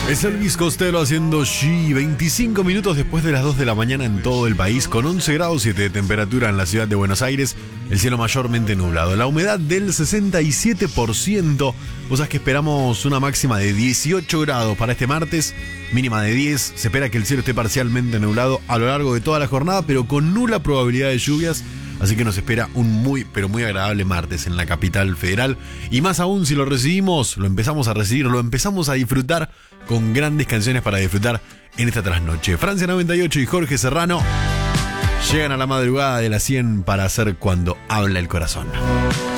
Es Elvis Costello haciendo She, 25 minutos después de las 2 de la mañana en todo el país, con 11 grados 7 de temperatura en la ciudad de Buenos Aires, el cielo mayormente nublado, la humedad del 67%, vos sabés que esperamos una máxima de 18 grados para este martes, mínima de 10, se espera que el cielo esté parcialmente nublado a lo largo de toda la jornada, pero con nula probabilidad de lluvias. Así que nos espera un muy, pero muy agradable martes en la capital federal. Y más aún si lo recibimos, lo empezamos a recibir, lo empezamos a disfrutar con grandes canciones para disfrutar en esta trasnoche. Francia 98 y Jorge Serrano llegan a la madrugada de las 100 para hacer Cuando habla el corazón.